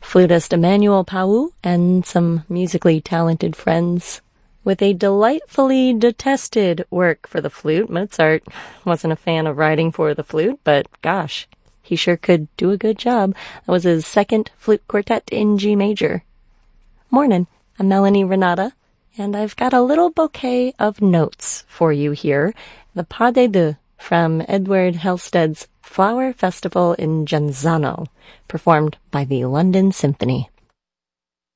flutist Emmanuel Pau, and some musically talented friends. With a delightfully detested work for the flute, Mozart wasn't a fan of writing for the flute, but gosh, he sure could do a good job. That was his second flute quartet in G major. Morning, I'm Melanie Renata, and I've got a little bouquet of notes for you here. The Pas des Deux from Edward Halstead's Flower Festival in Genzano, performed by the London Symphony.